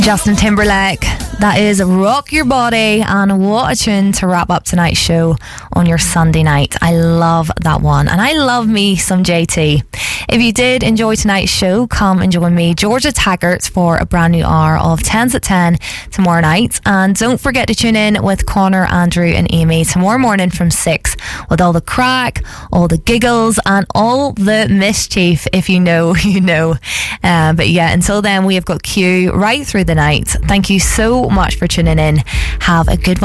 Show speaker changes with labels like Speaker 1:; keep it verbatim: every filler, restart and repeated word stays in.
Speaker 1: Justin Timberlake. That is Rock Your Body, and what a tune to wrap up tonight's show on your Sunday night. I love that one, and I love me some J T. If you did enjoy tonight's show, come and join me, Georgia Taggart, for a brand new hour of tens at ten tomorrow night. And don't forget to tune in with Connor, Andrew and Amy tomorrow morning from six, with all the crack, all the giggles and all the mischief. If you know, you know. Uh, but yeah, until then, we have got Q right through the night. Thank you so much for tuning in. Have a good